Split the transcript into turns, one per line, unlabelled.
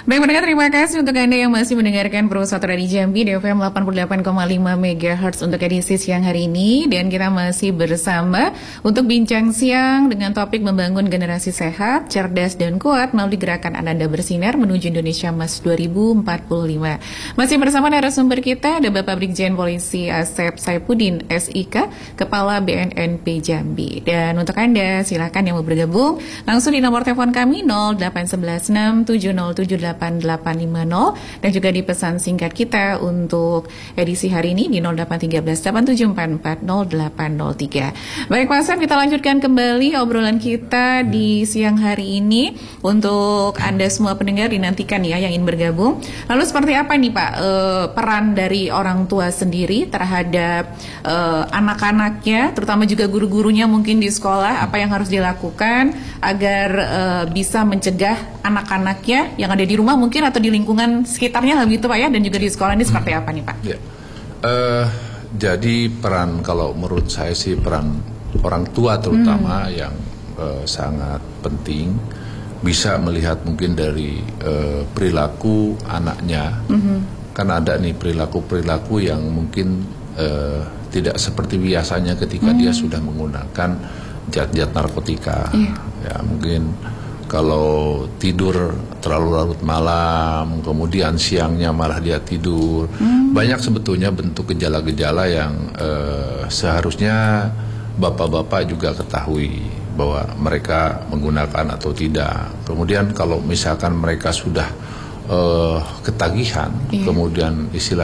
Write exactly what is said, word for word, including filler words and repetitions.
Baik pendengar, terima kasih untuk Anda yang masih mendengarkan Pro satu dari Jambi di F M delapan puluh delapan koma lima megahertz untuk edisi siang hari ini. Dan kita masih bersama untuk bincang siang dengan topik membangun generasi sehat, cerdas dan kuat melalui gerakan Ananda Bersinar menuju Indonesia Emas dua ribu empat puluh lima. Masih bersama narasumber kita ada Bapak Brigjen Polisi Asep Saipudin S I K, Kepala B N N P Jambi. Dan untuk Anda silakan yang mau bergabung langsung di nomor telepon kami nol delapan satu enam tujuh nol tujuh delapan delapan lima nol dan juga di pesan singkat kita untuk edisi hari ini di nol delapan satu tiga delapan tujuh empat empat nol delapan nol tiga. Baik Pak Asep, kita lanjutkan kembali obrolan kita di siang hari ini. Untuk Anda semua pendengar dinantikan ya yang ingin bergabung. Lalu seperti apa nih Pak e, peran dari orang tua sendiri terhadap e, anak-anaknya, terutama juga guru-gurunya mungkin di sekolah, apa yang harus dilakukan agar e, bisa mencegah anak-anaknya yang ada di rumah mungkin atau di lingkungan sekitarnya lah gitu Pak ya, dan juga di sekolah ini seperti apa nih Pak?
Ya. Uh, jadi peran kalau menurut saya sih peran orang tua terutama hmm. yang uh, sangat penting, bisa melihat mungkin dari uh, perilaku anaknya, hmm. kan ada nih perilaku-perilaku yang mungkin uh, tidak seperti biasanya ketika hmm. dia sudah menggunakan zat-zat narkotika, yeah. ya mungkin kalau tidur terlalu larut malam, kemudian siangnya malah dia tidur. Hmm. Banyak sebetulnya bentuk gejala-gejala yang eh, seharusnya bapak-bapak juga ketahui bahwa mereka menggunakan atau tidak. Kemudian kalau misalkan mereka sudah eh, ketagihan, yeah. kemudian istilah